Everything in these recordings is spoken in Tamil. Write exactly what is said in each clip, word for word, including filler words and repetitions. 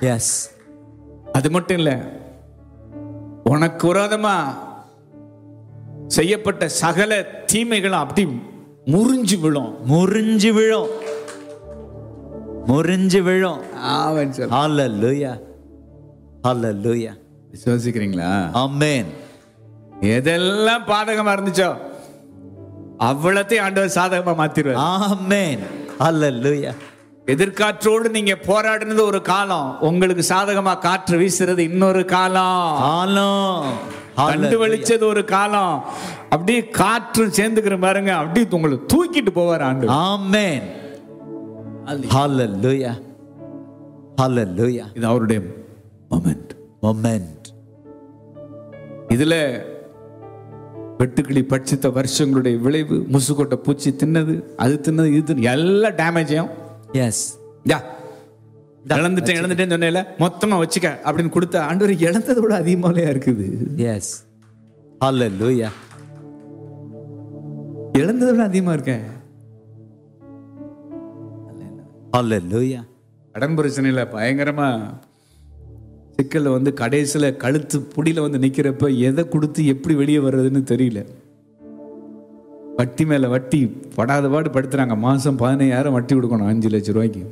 எஸ். அது மட்டும் இல்ல, உனக்கு விரோதமா செய்யப்பட்ட சகல தீமைகளும் அப்படி முறிஞ்சு விழும். முறிஞ்சு விழும். முறிஞ்சு விழும். ஆமென் சார். ஹல்லேலூயா. ஹல்லேலூயா. விசுவாசிக்கிறீங்களா? ஆமென். எதெல்லாம் பாதகமா இருந்துச்சோ அவ்வளத்தையும் ஆண்டவர் சாதகமா மாத்திடுவார். ஆமென். ஹல்லேலூயா. எதிர்காற்றோடு நீங்க போராடினது ஒரு காலம், உங்களுக்கு சாதகமா காற்று வீசுறது இன்னொரு காலம். காலம். கண்டு வெளிச்சது ஒரு காலம். அப்படியே காற்று சேர்ந்துக்கிற பாருங்க, அப்படியே உங்களை தூக்கிட்டு போவார் ஆண்டவர். ஆமென். ஹல்லேலூயா. ஹல்லேலூயா. இது அவருடைய மொமெண்ட். மொமெண்ட். இதுல வெட்டுக்கிளி பட்சித்த வருஷங்களுடைய விளைவு, முசுக்கொட்டை பூச்சி தின்னது, அது தின்னது, இது தின்னு எல்லா டேமேஜையும் எஸ். இழந்துட்டேன் இழந்துட்டேன்னு சொன்னேன்ல, மொத்தமா வச்சுக்க அப்படின்னு கொடுத்த ஆண்டவர் இழந்ததை விட அதிகமாவே இருக்குது. எஸ். ஹல்லேலூயா. இழந்ததை விட அதிகமா இருக்கேன். ஹல்லேலூயா. கடன் பிரச்சனையில பயங்கரமா சிக்கல்ல வந்து கடைசியில கழுத்து புடியில வந்து நிக்கிறப்ப எதை கொடுத்து எப்படி வெளியே வர்றதுன்னு தெரியல. வட்டி மேல வட்டி படாத பாடு படுத்துறாங்க. மாசம் பதினையாயிரம் வட்டி கொடுக்கணும், அஞ்சு லட்சம் ரூபாய்க்கு.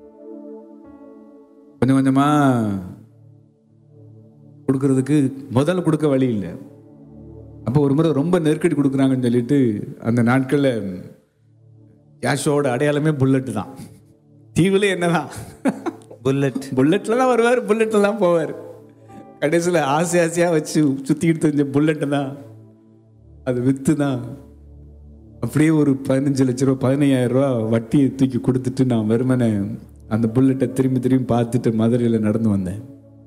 கொஞ்சம் கொஞ்சமா கொடுக்கறதுக்கு முதல்ல கொடுக்க வழி இல்லை. அப்போ ஒரு முறை ரொம்ப நெருக்கடி கொடுக்குறாங்கன்னு சொல்லிட்டு அந்த நாட்கள்ல கேஷோட அடையாளமே புல்லட் தான். தீவுல என்னதான் புல்லட். புல்லட்ல தான் வருவார், புல்லட்ல தான் போவார். கடைசியில் ஆசை ஆசையா வச்சு சுத்திக்கிட்டு தெரிஞ்ச புல்லட்டு தான், அது வித்து தான். அப்படியே ஒரு பதினஞ்சு லட்ச ரூபா பதினையாயிரம் ரூபா வட்டியை தூக்கி கொடுத்துட்டு நான் வெறுமனே அந்த புல்லட்டை திரும்பி திரும்பி பார்த்துட்டு மதுரையில் நடந்து வந்தேன்.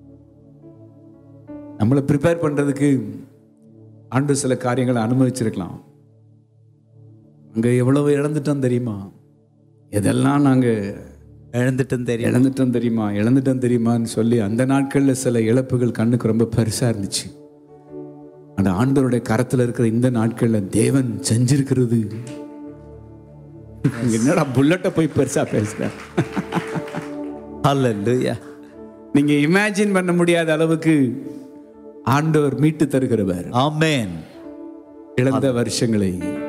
நம்மளை ப்ரிப்பேர் பண்றதுக்கு ஆண்டு சில காரியங்களை அனுமதிச்சிருக்கலாம். அங்க எவ்வளவு இழந்துட்டோம் தெரியுமா? எதெல்லாம் நாங்க இழந்துட்டோம் தெரியும். இழந்துட்டோம் தெரியுமா இழந்துட்டோம் தெரியுமான்னு சொல்லி அந்த நாட்களில் சில இழப்புகள் கண்ணுக்கு ரொம்ப பெருசா இருந்துச்சு. அந்த ஆண்டவருடைய கரத்துல இருக்கிற இந்த நாட்கள்ல தேவன் செஞ்சிருக்கிறது, என்னடா புல்லட்டை போய் பெருசா பேசுற. ஹல்லேலூயா. நீங்க இமேஜின் பண்ண முடியாத அளவுக்கு ஆண்டவர் மீட்டு தருகிறவர். ஆமென். இழந்த வருஷங்களை